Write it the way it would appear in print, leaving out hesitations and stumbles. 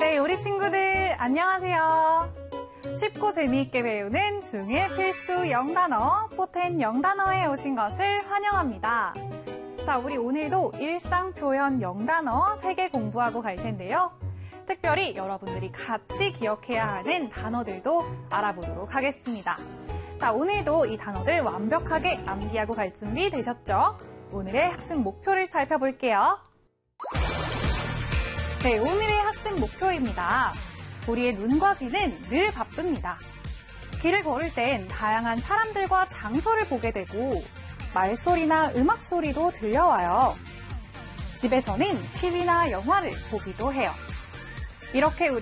네, 우리 친구들 안녕하세요. 쉽고 재미있게 배우는 중1 필수 영단어 포텐 영단어에 오신 것을 환영합니다. 자, 우리 오늘도 일상 표현 영단어 3개 공부하고 갈 텐데요. 특별히 여러분들이 같이 기억해야 하는 단어들도 알아보도록 하겠습니다. 자, 오늘도 이 단어들 완벽하게 암기하고 갈 준비 되셨죠? 오늘의 학습 목표를 살펴볼게요. 네, 오늘의 학습 목표입니다. 우리의 눈과 귀는 늘 바쁩니다. 길을 걸을 땐 다양한 사람들과 장소를 보게 되고 말소리나 음악 소리도 들려와요. 집에서는 TV나 영화를 보기도 해요. 이렇게 우리